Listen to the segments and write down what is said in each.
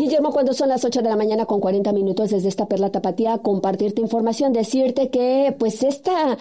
Guillermo, cuando son las 8 de la mañana con 40 minutos desde esta Perla Tapatía, compartirte información, decirte que pues esta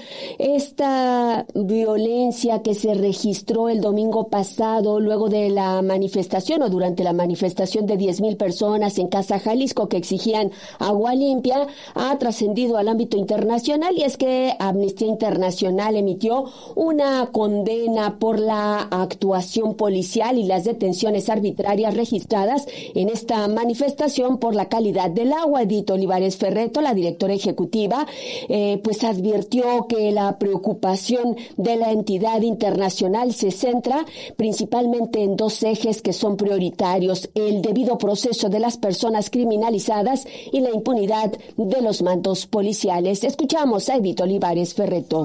violencia que se registró el domingo pasado luego de la manifestación o durante la manifestación de 10,000 personas en Casa Jalisco que exigían agua limpia ha trascendido al ámbito internacional, y es que Amnistía Internacional emitió una condena por la actuación policial y las detenciones arbitrarias registradas en esta manifestación por la calidad del agua. Edith Olivares Ferretto, la directora ejecutiva, pues advirtió que la preocupación de la entidad internacional se centra principalmente en dos ejes que son prioritarios: el debido proceso de las personas criminalizadas y la impunidad de los mandos policiales. Escuchamos a Edith Olivares Ferretto.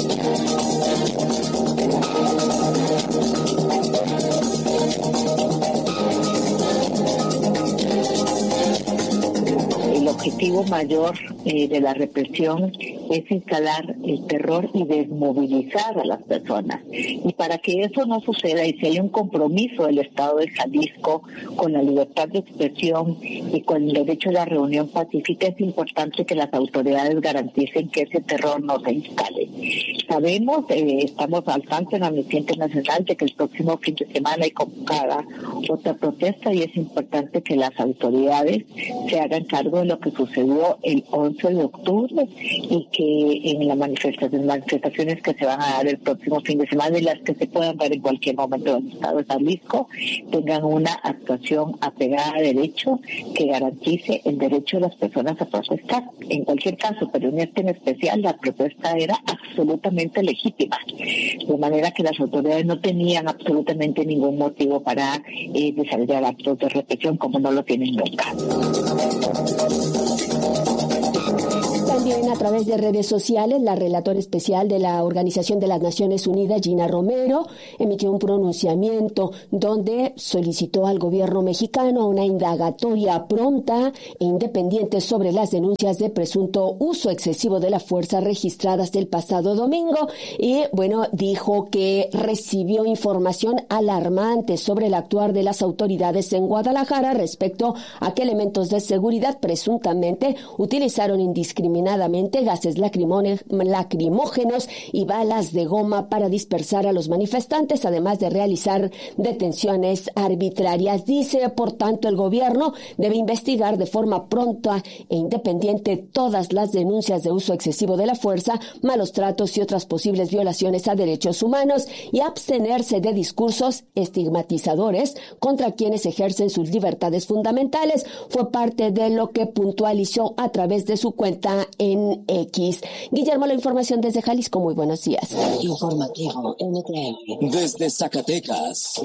El objetivo mayor de la represión es instalar el terror y desmovilizar a las personas. Y para que eso no suceda, y si hay un compromiso del Estado de Jalisco con la libertad de expresión y con el derecho a la reunión pacífica, es importante que las autoridades garanticen que ese terror no se instale. Sabemos, estamos al tanto en Amnistía Internacional de que el próximo fin de semana hay convocada otra protesta, y es importante que las autoridades se hagan cargo de lo que sucedió el 11 de octubre y que en las manifestaciones que se van a dar el próximo fin de semana y las que se puedan dar en cualquier momento del Estado de Jalisco tengan una actuación apegada a derecho que garantice el derecho de las personas a protestar. En cualquier caso, pero en este en especial, la protesta era absolutamente legítima, de manera que las autoridades no tenían absolutamente ningún motivo para desarrollar actos de represión, como no lo tienen nunca. También a través de redes sociales, la relatora especial de la Organización de las Naciones Unidas, Gina Romero, emitió un pronunciamiento donde solicitó al gobierno mexicano una indagatoria pronta e independiente sobre las denuncias de presunto uso excesivo de la fuerza registradas el pasado domingo. Y bueno, dijo que recibió información alarmante sobre el actuar de las autoridades en Guadalajara respecto a que elementos de seguridad presuntamente utilizaron indiscriminadamente gases lacrimógenos y balas de goma para dispersar a los manifestantes, además de realizar detenciones arbitrarias. Dice, por tanto, el gobierno debe investigar de forma pronta e independiente todas las denuncias de uso excesivo de la fuerza, malos tratos y otras posibles violaciones a derechos humanos, y abstenerse de discursos estigmatizadores contra quienes ejercen sus libertades fundamentales. Fue parte de lo que puntualizó a través de su cuenta en X. Guillermo, la información desde Jalisco. Muy buenos días. Informativo NTN. Desde Zacatecas.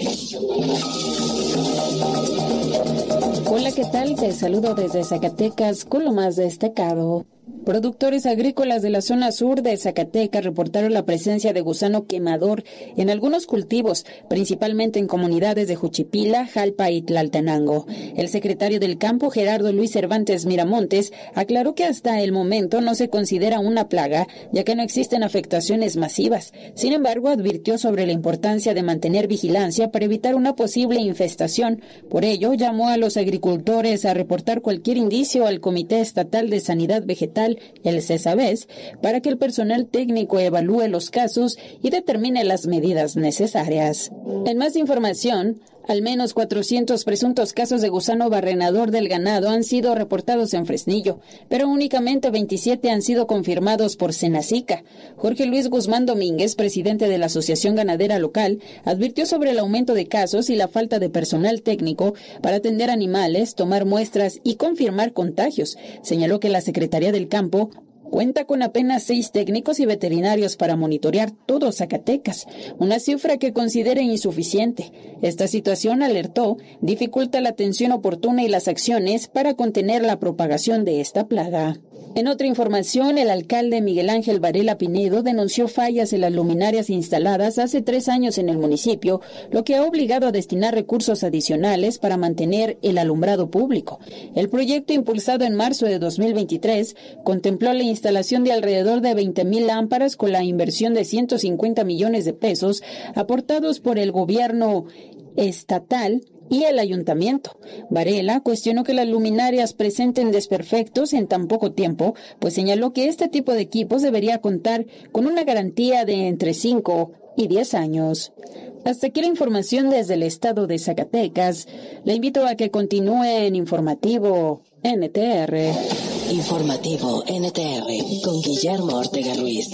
Hola, ¿qué tal? Te saludo desde Zacatecas con lo más destacado. Productores agrícolas de la zona sur de Zacatecas reportaron la presencia de gusano quemador en algunos cultivos, principalmente en comunidades de Juchipila, Jalpa y Tlaltenango. El secretario del Campo, Gerardo Luis Cervantes Miramontes, aclaró que hasta el momento no se considera una plaga, ya que no existen afectaciones masivas. Sin embargo, advirtió sobre la importancia de mantener vigilancia para evitar una posible infestación. Por ello, llamó a los agricultores a reportar cualquier indicio al Comité Estatal de Sanidad Vegetal, el CESAVES, para que el personal técnico evalúe los casos y determine las medidas necesarias. En más información, al menos 400 presuntos casos de gusano barrenador del ganado han sido reportados en Fresnillo, pero únicamente 27 han sido confirmados por Senacica. Jorge Luis Guzmán Domínguez, presidente de la Asociación Ganadera Local, advirtió sobre el aumento de casos y la falta de personal técnico para atender animales, tomar muestras y confirmar contagios. Señaló que la Secretaría del Campo cuenta con apenas 6 técnicos y veterinarios para monitorear todo Zacatecas, una cifra que considera insuficiente. Esta situación, alertó, dificulta la atención oportuna y las acciones para contener la propagación de esta plaga. En otra información, el alcalde Miguel Ángel Varela Pinedo denunció fallas en las luminarias instaladas hace 3 años en el municipio, lo que ha obligado a destinar recursos adicionales para mantener el alumbrado público. El proyecto, impulsado en marzo de 2023, contempló la instalación de alrededor de 20,000 lámparas con la inversión de 150 millones de pesos aportados por el gobierno estatal y el ayuntamiento. Varela cuestionó que las luminarias presenten desperfectos en tan poco tiempo, pues señaló que este tipo de equipos debería contar con una garantía de entre 5 y 10 años. Hasta aquí la información desde el estado de Zacatecas. Le invito a que continúe en Informativo NTR. Informativo NTR con Guillermo Ortega Ruiz.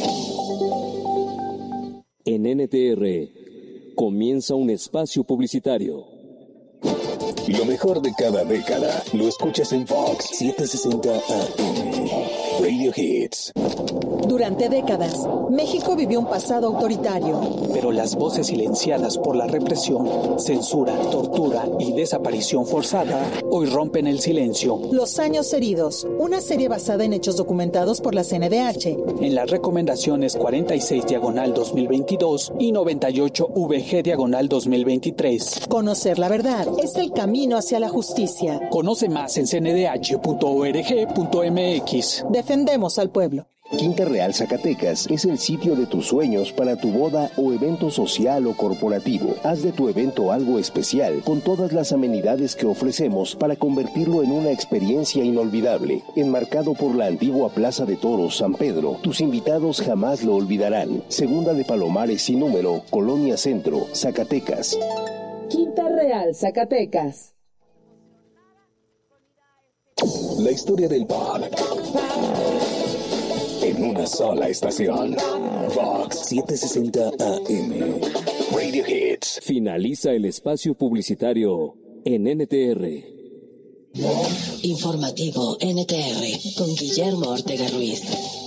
En NTR comienza un espacio publicitario. Lo mejor de cada década lo escuchas en Fox 760 AM. Radio Hits. Durante décadas, México vivió un pasado autoritario. Pero las voces silenciadas por la represión, censura, tortura y desaparición forzada hoy rompen el silencio. Los años heridos, una serie basada en hechos documentados por la CNDH. En las recomendaciones 46/2022 y 98/VG/2023. Conocer la verdad es el camino hacia la justicia. Conoce más en cndh.org.mx. Defendemos al pueblo. Quinta Real Zacatecas es el sitio de tus sueños para tu boda o evento social o corporativo. Haz de tu evento algo especial con todas las amenidades que ofrecemos para convertirlo en una experiencia inolvidable. Enmarcado por la antigua Plaza de Toros San Pedro, tus invitados jamás lo olvidarán. Segunda de Palomares sin número, Colonia Centro, Zacatecas. Quinta Real Zacatecas. La historia del pop en una sola estación. Fox 760 AM. Radio Hits. Finaliza el espacio publicitario en NTR. Informativo NTR con Guillermo Ortega Ruiz.